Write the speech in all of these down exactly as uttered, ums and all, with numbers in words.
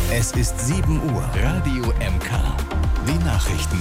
Es ist sieben Uhr. Radio M K. Die Nachrichten.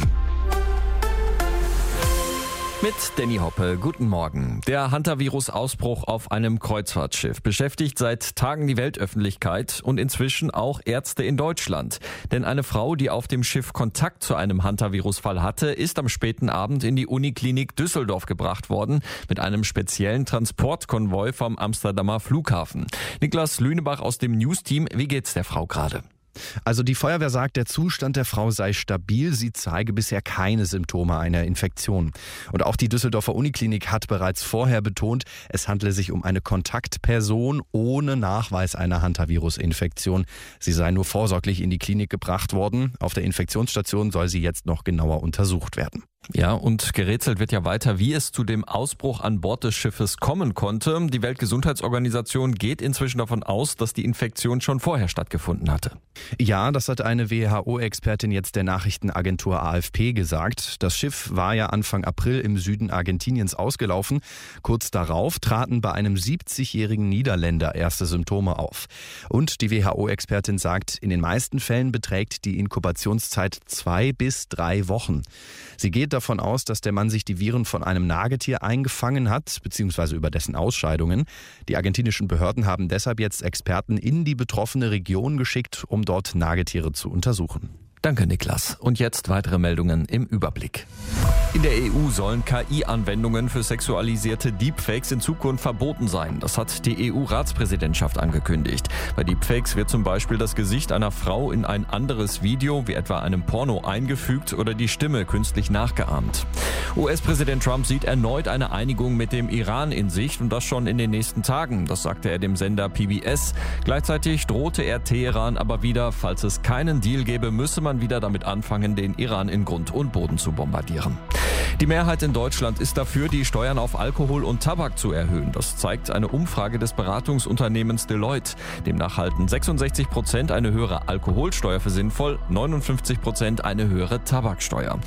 Mit Danny Hoppe, guten Morgen. Der Hantavirus-Ausbruch auf einem Kreuzfahrtschiff beschäftigt seit Tagen die Weltöffentlichkeit und inzwischen auch Ärzte in Deutschland. Denn eine Frau, die auf dem Schiff Kontakt zu einem Hantavirus-Fall hatte, ist am späten Abend in die Uniklinik Düsseldorf gebracht worden mit einem speziellen Transportkonvoi vom Amsterdamer Flughafen. Niklas Lünebach aus dem News-Team, wie geht's der Frau gerade? Also die Feuerwehr sagt, der Zustand der Frau sei stabil. Sie zeige bisher keine Symptome einer Infektion. Und auch die Düsseldorfer Uniklinik hat bereits vorher betont, es handle sich um eine Kontaktperson ohne Nachweis einer Hantavirus-Infektion. Sie sei nur vorsorglich in die Klinik gebracht worden. Auf der Infektionsstation soll sie jetzt noch genauer untersucht werden. Ja, und gerätselt wird ja weiter, wie es zu dem Ausbruch an Bord des Schiffes kommen konnte. Die Weltgesundheitsorganisation geht inzwischen davon aus, dass die Infektion schon vorher stattgefunden hatte. Ja, das hat eine W H O-Expertin jetzt der Nachrichtenagentur A F P gesagt. Das Schiff war ja Anfang April im Süden Argentiniens ausgelaufen. Kurz darauf traten bei einem siebzigjährigen Niederländer erste Symptome auf. Und die W H O-Expertin sagt, in den meisten Fällen beträgt die Inkubationszeit zwei bis drei Wochen. Sie geht davon aus, dass der Mann sich die Viren von einem Nagetier eingefangen hat, beziehungsweise über dessen Ausscheidungen. Die argentinischen Behörden haben deshalb jetzt Experten in die betroffene Region geschickt, um dort Nagetiere zu untersuchen. Danke, Niklas. Und jetzt weitere Meldungen im Überblick. In der E U sollen K I-Anwendungen für sexualisierte Deepfakes in Zukunft verboten sein. Das hat die E U-Ratspräsidentschaft angekündigt. Bei Deepfakes wird zum Beispiel das Gesicht einer Frau in ein anderes Video, wie etwa einem Porno, eingefügt oder die Stimme künstlich nachgeahmt. U S-Präsident Trump sieht erneut eine Einigung mit dem Iran in Sicht und das schon in den nächsten Tagen. Das sagte er dem Sender P B S. Gleichzeitig drohte er Teheran aber wieder, falls es keinen Deal gäbe, müsse man wieder damit anfangen, den Iran in Grund und Boden zu bombardieren. Die Mehrheit in Deutschland ist dafür, die Steuern auf Alkohol und Tabak zu erhöhen. Das zeigt eine Umfrage des Beratungsunternehmens Deloitte. Demnach halten sechsundsechzig Prozent eine höhere Alkoholsteuer für sinnvoll, neunundfünfzig Prozent eine höhere Tabaksteuer.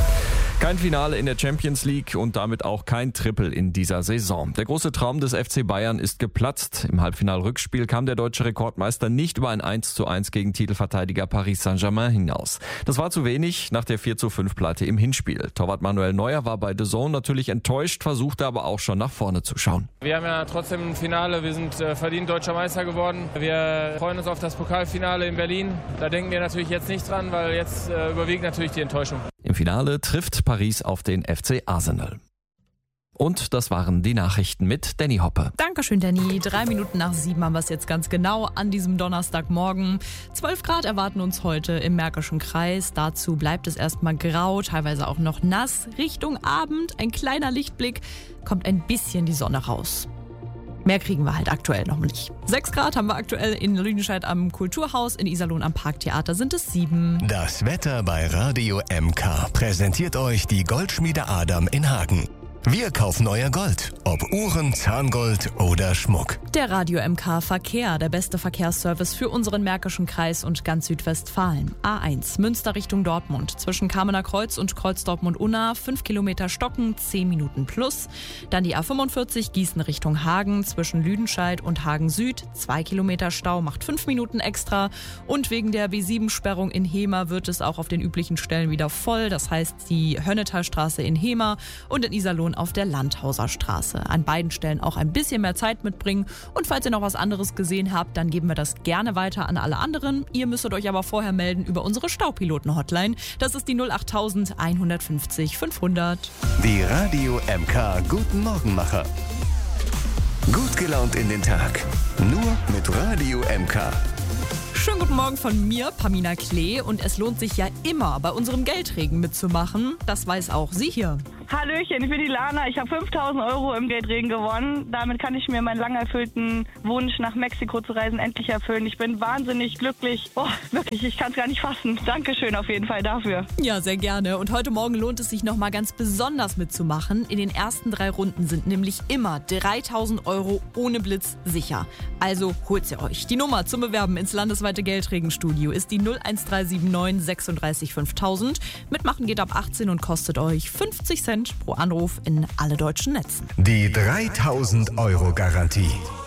Kein Finale in der Champions League und damit auch kein Triple in dieser Saison. Der große Traum des F C Bayern ist geplatzt. Im Halbfinal-Rückspiel kam der deutsche Rekordmeister nicht über ein eins zu eins gegen Titelverteidiger Paris Saint-Germain hinaus. Das war zu wenig nach der vier zu fünf Pleite im Hinspiel. Torwart Manuel Neuer war bei D A Z N natürlich enttäuscht, versuchte aber auch schon nach vorne zu schauen. Wir haben ja trotzdem ein Finale, wir sind äh, verdient deutscher Meister geworden. Wir freuen uns auf das Pokalfinale in Berlin. Da denken wir natürlich jetzt nicht dran, weil jetzt äh, überwiegt natürlich die Enttäuschung. Im Finale trifft Paris auf den F C Arsenal. Und das waren die Nachrichten mit Danny Hoppe. Dankeschön, Danny. Drei Minuten nach sieben haben wir es jetzt ganz genau an diesem Donnerstagmorgen. Zwölf Grad erwarten uns heute im Märkischen Kreis. Dazu bleibt es erstmal grau, teilweise auch noch nass. Richtung Abend ein kleiner Lichtblick, kommt ein bisschen die Sonne raus. Mehr kriegen wir halt aktuell noch nicht. Sechs Grad haben wir aktuell in Lüdenscheid am Kulturhaus, in Iserlohn am Parktheater sind es sieben. Das Wetter bei Radio M K präsentiert euch die Goldschmiede Adam in Hagen. Wir kaufen euer Gold, ob Uhren, Zahngold oder Schmuck. Der Radio M K Verkehr, der beste Verkehrsservice für unseren Märkischen Kreis und ganz Südwestfalen. A eins, Münster Richtung Dortmund, zwischen Kamener Kreuz und Kreuz Dortmund-Unna, fünf Kilometer Stocken, zehn Minuten plus. Dann die A fünfundvierzig, Gießen Richtung Hagen, zwischen Lüdenscheid und Hagen Süd, zwei Kilometer Stau, macht fünf Minuten extra. Und wegen der B sieben Sperrung in Hemer wird es auch auf den üblichen Stellen wieder voll. Das heißt die Hönnetalstraße in Hemer und in Iserlohn auf der Landhauser Straße. An beiden Stellen auch ein bisschen mehr Zeit mitbringen. Und falls ihr noch was anderes gesehen habt, dann geben wir das gerne weiter an alle anderen. Ihr müsstet euch aber vorher melden über unsere Staupiloten-Hotline. Das ist die null acht eins fünf null fünfhundert. Die Radio M K Guten Morgenmacher. Gut gelaunt in den Tag. Nur mit Radio M K. Schönen guten Morgen von mir, Pamina Klee. Und es lohnt sich ja immer, bei unserem Geldregen mitzumachen. Das weiß auch sie hier. Hallöchen, ich bin die Lana. Ich habe fünftausend Euro im Geldregen gewonnen. Damit kann ich mir meinen lang erfüllten Wunsch, nach Mexiko zu reisen, endlich erfüllen. Ich bin wahnsinnig glücklich. Oh, wirklich, ich kann es gar nicht fassen. Dankeschön auf jeden Fall dafür. Ja, sehr gerne. Und heute Morgen lohnt es sich nochmal ganz besonders mitzumachen. In den ersten drei Runden sind nämlich immer dreitausend Euro ohne Blitz sicher. Also holt sie euch. Die Nummer zum Bewerben ins landesweite Geldregenstudio ist die null eins drei sieben neun sechsunddreißig fünftausend. Mitmachen geht ab achtzehn und kostet euch fünfzig Cent pro Anruf in alle deutschen Netzen. Die dreitausend Euro Garantie.